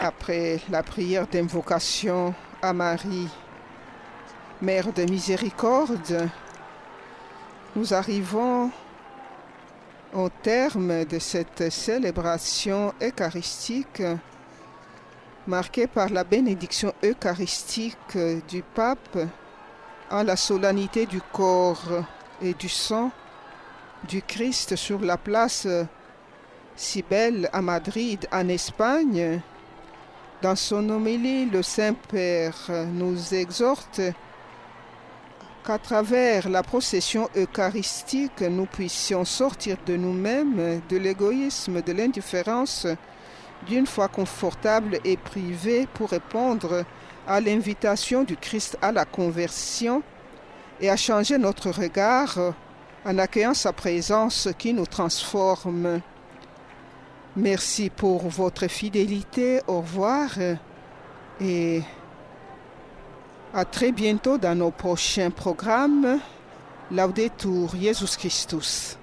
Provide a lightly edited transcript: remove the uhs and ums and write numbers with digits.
Après la prière d'invocation à Marie, Mère de miséricorde, nous arrivons au terme de cette célébration eucharistique marquée par la bénédiction eucharistique du pape en la solennité du corps et du sang du Christ sur la place si belle à Madrid, en Espagne. Dans son homélie, le Saint-Père nous exhorte qu'à travers la procession eucharistique, nous puissions sortir de nous-mêmes, de l'égoïsme, de l'indifférence, d'une foi confortable et privée pour répondre à l'invitation du Christ à la conversion et à changer notre regard en accueillant sa présence qui nous transforme. Merci pour votre fidélité. Au revoir et à très bientôt dans nos prochains programmes. Laudetur Jesus Christus.